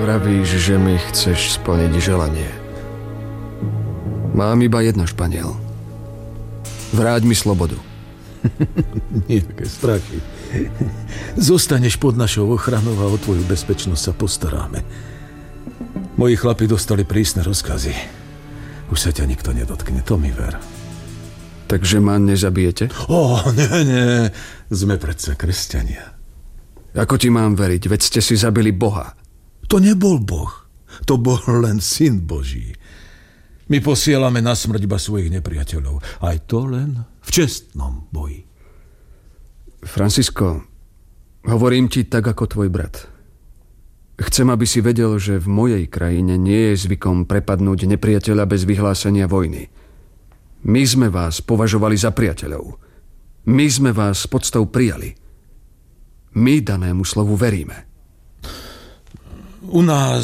Pravíš, že mi chceš splniť želanie. Mám iba jedno, Španiel. Vráť mi slobodu. Nejaké strachy. Zostaneš pod našou ochranou a o tvoju bezpečnosť sa postaráme. Moji chlapi dostali prísne rozkazy. Už sa ťa nikto nedotkne, to mi ver. Takže ma nezabijete? Nie. Sme predsa kresťania. Ako ti mám veriť? Veď ste si zabili Boha. To nebol Boh. To bol len Syn Boží. My posielame na smrť iba svojich nepriateľov. Aj to len v čestnom boji. Francisco, hovorím ti tak ako tvoj brat. Chcem, aby si vedel, že v mojej krajine nie je zvykom prepadnúť nepriateľa bez vyhlásenia vojny. My sme vás považovali za priateľov. My sme vás s poctou prijali. My danému slovu veríme. U nás